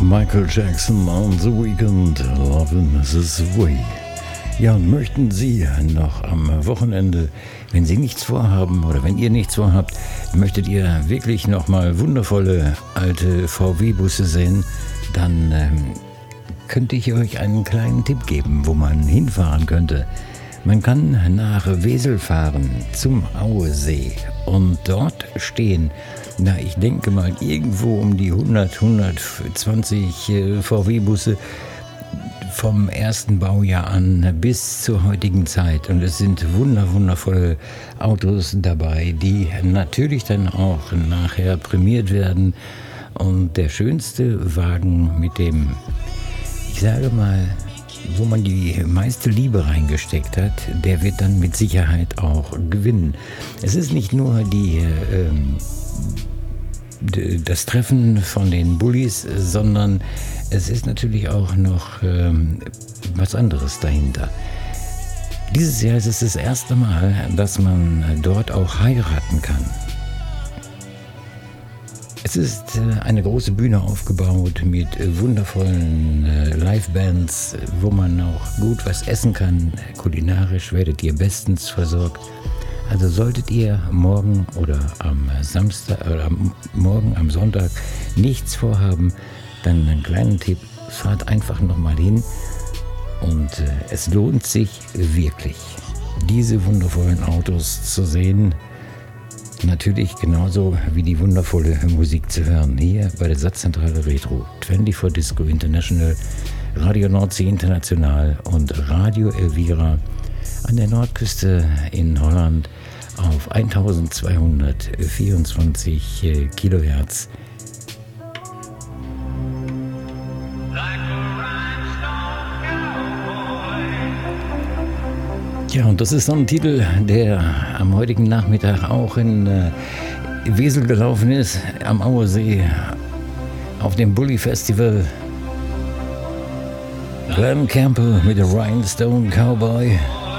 Michael Jackson on the Weekend, Lovin' This Way. Ja, und möchten Sie noch am Wochenende, wenn Sie nichts vorhaben oder wenn ihr nichts vorhabt, möchtet ihr wirklich nochmal wundervolle alte VW-Busse sehen, dann könnte ich euch einen kleinen Tipp geben, wo man hinfahren könnte. Man kann nach Wesel fahren zum Auesee und dort stehen, na, ich denke mal irgendwo um die 120 VW-Busse vom ersten Baujahr an bis zur heutigen Zeit. Und es sind wundervolle Autos dabei, die natürlich dann auch nachher prämiert werden. Und der schönste Wagen mit dem, ich sage mal, wo man die meiste Liebe reingesteckt hat, der wird dann mit Sicherheit auch gewinnen. Es ist nicht nur das Treffen von den Bullis, sondern es ist natürlich auch noch was anderes dahinter. Dieses Jahr ist es das erste Mal, dass man dort auch heiraten kann. Es ist eine große Bühne aufgebaut mit wundervollen Livebands, wo man auch gut was essen kann. Kulinarisch werdet ihr bestens versorgt. Also solltet ihr morgen oder am Samstag oder morgen am Sonntag nichts vorhaben, dann einen kleinen Tipp, fahrt einfach nochmal hin und es lohnt sich wirklich, diese wundervollen Autos zu sehen. Natürlich genauso wie die wundervolle Musik zu hören, hier bei der Satzzentrale Retro, 24 Disco International, Radio Nordsee International und Radio Elvira an der Nordküste in Holland auf 1224 Kilohertz. Ja, und das ist so ein Titel, der am heutigen Nachmittag auch in Wesel gelaufen ist, am Auersee, auf dem Bully Festival. Glen Campbell mit der Rhinestone Cowboy.